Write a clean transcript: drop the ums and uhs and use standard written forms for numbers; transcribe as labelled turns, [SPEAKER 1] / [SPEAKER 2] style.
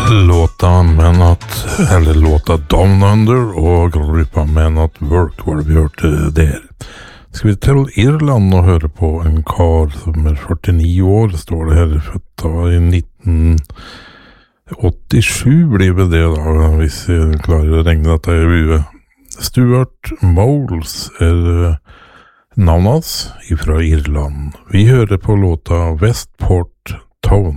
[SPEAKER 1] Låta Down Under og gruppa Men At Work var det vi hørte der. Skal vi til Irland og høre på en kar som 49 år, står det her, født i 1987 blir det da, hvis jeg klarer å regne dette i huet. Stuart Moles navnet hans ifra Irland. Vi hører på låta Westport Town.